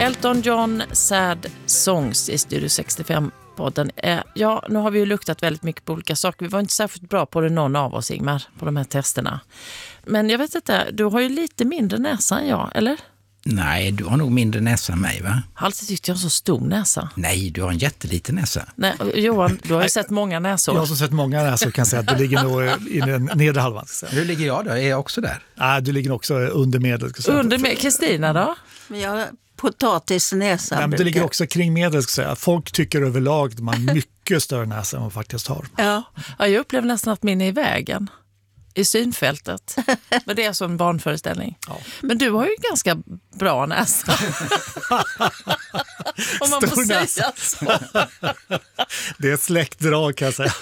Elton John, Sad Songs i Studio 65-podden. Ja, nu har vi ju luktat väldigt mycket på olika saker. Vi var inte särskilt bra på det någon av oss, Ingmar, på de här testerna. Men jag vet inte, du har ju lite mindre näsa än jag, eller? Nej, du har nog mindre näsa än mig, va? Jag har alltid tyckt jag har så stor näsa. Nej, du har en jätteliten näsa. Nej, Johan, du har ju sett många näsor. Jag har också sett många näsor, kan säga att du ligger nog i den nedre halvan. Hur ligger jag då? Är jag också där? Nej, du ligger också under medel. Kristina då? Jag potatisnäsa. Nej, men du ligger också kring medel, ska säga. Folk tycker överlag att man har mycket större näsa än man faktiskt har. Ja, jag upplever nästan att min är i vägen. I synfältet. Men det är så en barnföreställning. Ja. Men du har ju ganska bra näsa. Om man får säga så. Det är ett släktdrag, kan jag säga.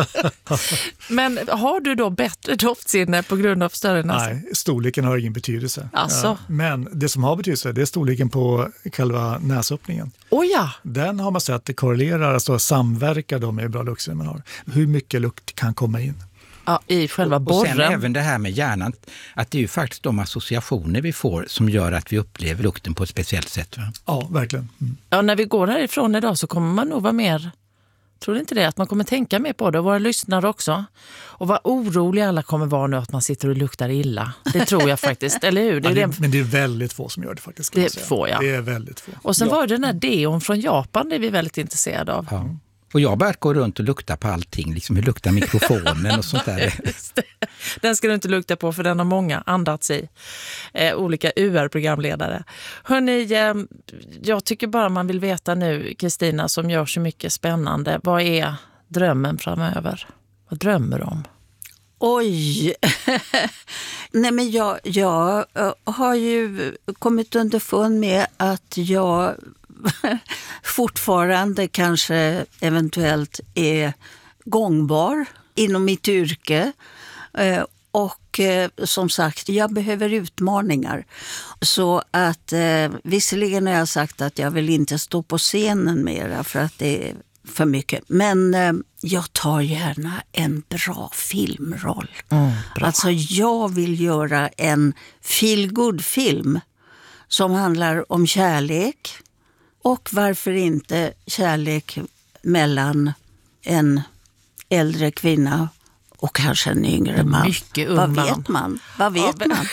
Men har du då bättre doftsinne på grund av större näsa? Nej, storleken har ingen betydelse. Alltså. Men det som har betydelse, det är storleken på själva näsöppningen. Oh ja. Den har man sett att det korrelerar, alltså samverkar de med hur bra luktsinne man har. Hur mycket lukt kan komma in. Ja, i själva borren. Och sen även det här med hjärnan, att det är ju faktiskt de associationer vi får som gör att vi upplever lukten på ett speciellt sätt. Va? Ja, verkligen. Mm. Ja, när vi går härifrån idag så kommer man nog vara mer, tror du inte det? Att man kommer tänka mer på det, och våra lyssnare också. Och vad oroliga alla kommer vara nu att man sitter och luktar illa. Det tror jag faktiskt, eller hur? Men det är väldigt få som gör det faktiskt. Det är få, ja. Det är väldigt få. Och sen var det den här deon från Japan, det är vi väldigt intresserade av. Ja. Och jag börjat gå runt och lukta på allting, liksom hur luktar mikrofonen och sånt där. Den ska du inte lukta på, för den har många andats i. Olika UR-programledare. Hörrni, jag tycker bara man vill veta nu, Kristina, som gör så mycket spännande. Vad är drömmen framöver? Vad drömmer du om? Oj! Nej, men jag har ju kommit underfund med att jag fortfarande kanske eventuellt är gångbar inom mitt yrke. Och som sagt, jag behöver utmaningar. Så att visserligen har jag sagt att jag vill inte stå på scenen mera för att det är för mycket. Men jag tar gärna en bra filmroll. Bra. Alltså jag vill göra en feel-good-film som handlar om kärlek. Och varför inte kärlek mellan en äldre kvinna och kanske en yngre man. Mycket ung Vad man. vet man? Vad vet man?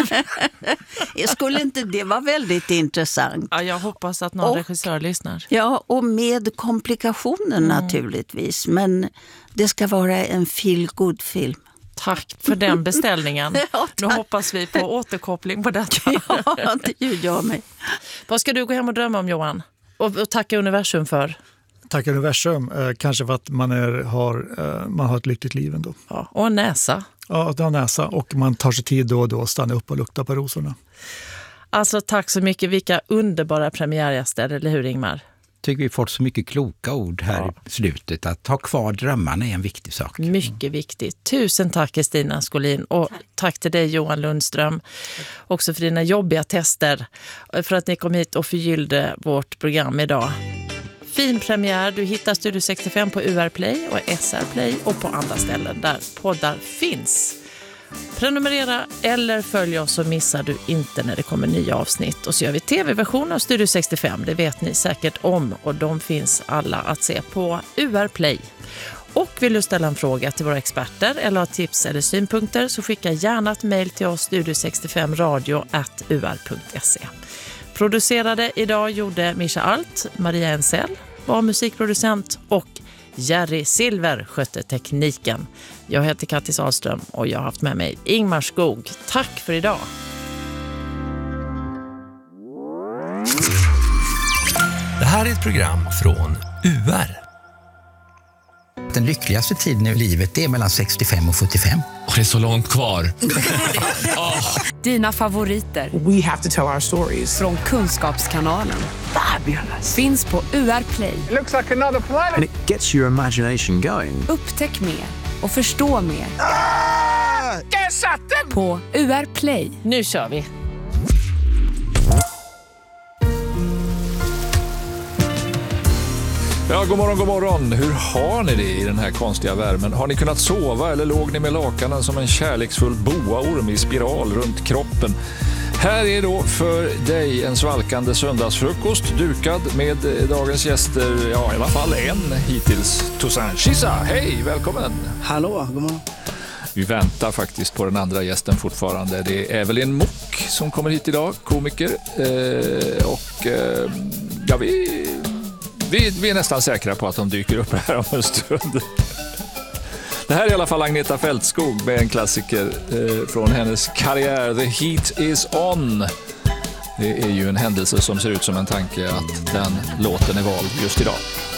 Skulle inte det vara väldigt intressant? Ja, jag hoppas att någon regissör lyssnar. Ja, och med komplikationer naturligtvis. Men det ska vara en feel-good-film. Tack för den beställningen. Ja, nu hoppas vi på återkoppling på detta. Ja, det gör jag med. Vad ska du gå hem och drömma om, Johan? Och tacka universum för? Tacka universum, kanske för att man har ett lyckligt liv ändå. Ja, och en näsa. Ja, att ha näsa, och man tar sig tid då och då att stanna upp och lukta på rosorna. Alltså tack så mycket, vilka underbara premiärgäster, eller hur Ingmar? Tycker vi fått så mycket kloka ord här i slutet. Att ha kvar drömmarna är en viktig sak. Mycket viktigt. Tusen tack Kristina Skolin, och tack till dig Johan Lundström. Också för dina jobbiga tester, för att ni kom hit och förgyllde vårt program idag. Fin premiär, du hittar Studio 65 på UR Play och SR Play och på andra ställen där poddar finns. Prenumerera eller följ oss så missar du inte när det kommer nya avsnitt. Och så gör vi tv-version av Studio 65, det vet ni säkert om, och de finns alla att se på UR Play. Och vill du ställa en fråga till våra experter eller ha tips eller synpunkter, så skicka gärna ett mejl till oss, studio65radio@ur.se. Producerade idag gjorde Mischa Alt, Maria Ensell var musikproducent och Jerry Silver skötte tekniken. Jag heter Kattis Ahlström och jag har haft med mig Ingmar Skog. Tack för idag! Det här är ett program från UR. Den lyckligaste tiden i livet är mellan 65 och 75. Och det är så långt kvar. Dina favoriter. We have to tell our stories. Från Kunskapskanalen. Fabulous. Finns på UR Play. It looks like another planet. And it gets your imagination going. Upptäck mer och förstå mer. Där satt den! På UR Play. Nu kör vi! Ja, god morgon. Hur har ni det i den här konstiga värmen? Har ni kunnat sova eller låg ni med lakanen som en kärleksfull boaorm i spiral runt kroppen? Här är då för dig en svalkande söndagsfrukost dukad med dagens gäster, ja i alla fall en hittills. Toussaint Chissa, hej, välkommen! Hallå, god morgon. Vi väntar faktiskt på den andra gästen fortfarande. Det är Evelyn Mok som kommer hit idag, komiker. Ja, vi är nästan säkra på att de dyker upp här om en stund. Det här är i alla fall Agneta Fältskog med en klassiker från hennes karriär, The Heat Is On. Det är ju en händelse som ser ut som en tanke att den låten är vald just idag.